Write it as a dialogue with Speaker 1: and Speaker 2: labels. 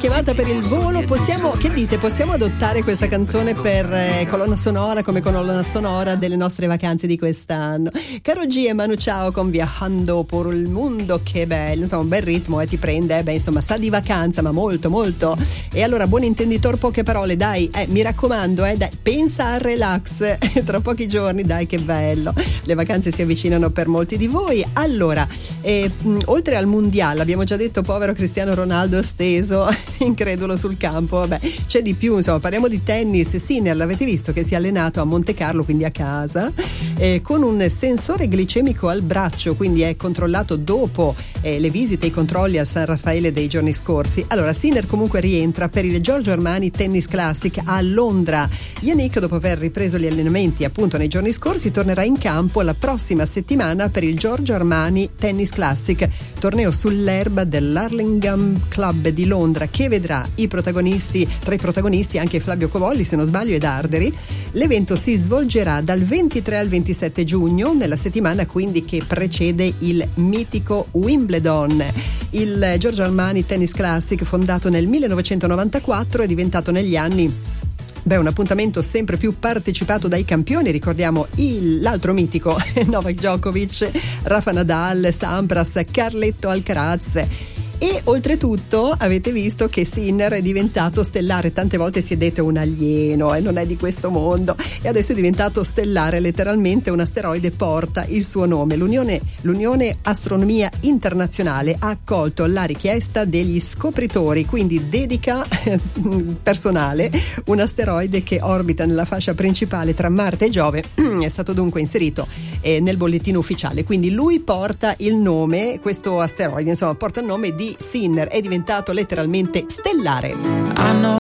Speaker 1: chiamata per il volo. Che dite? Possiamo adottare questa canzone per colonna sonora, come colonna sonora delle nostre vacanze di quest'anno? Caro G e Manu, ciao con Viajando por il Mundo, che bello, insomma un bel ritmo ti prende, insomma sa di vacanza, ma molto molto. E allora, buon intenditor, poche parole, dai, mi raccomando, dai, pensa al relax tra pochi giorni, dai, che bello, le vacanze si avvicinano per molti di voi. Allora, oltre al mondiale, abbiamo già detto, povero Cristiano Ronaldo steso, incredulo sul campo, vabbè, c'è di più, insomma, parliamo di tennis. Sinner, l'avete visto che si è allenato a Monte Carlo, quindi a casa, con un sensore glicemico al braccio, quindi è controllato dopo le visite e i controlli al San Raffaele dei giorni scorsi. Allora, Sinner comunque rientra per il Giorgio Armani Tennis Classic a Londra. Yannick, dopo aver ripreso gli allenamenti appunto nei giorni scorsi, tornerà in campo la prossima settimana per il Giorgio Armani Tennis Classic, torneo sull'erba dell'Hurlingham Club di Londra, che vedrà tra i protagonisti anche Flavio Covolli, se non sbaglio, ed Arderi. L'evento si svolgerà dal 23 al 27 giugno, nella settimana quindi che precede il mitico Wimbledon. Il Giorgio Armani Tennis Classic, fondato nel 1994, è diventato negli anni un appuntamento sempre più partecipato dai campioni. Ricordiamo l'altro mitico Novak Djokovic, Rafa Nadal, Sampras, Carletto Alcaraz. E oltretutto avete visto che Sinner è diventato stellare, tante volte si è detto un alieno e non è di questo mondo, e adesso è diventato stellare, letteralmente un asteroide porta il suo nome. L'Unione Astronomia Internazionale ha accolto la richiesta degli scopritori, quindi dedica personale un asteroide che orbita nella fascia principale tra Marte e Giove. È stato dunque inserito nel bollettino ufficiale, quindi lui porta il nome, questo asteroide insomma porta il nome di Sinner, è diventato letteralmente stellare.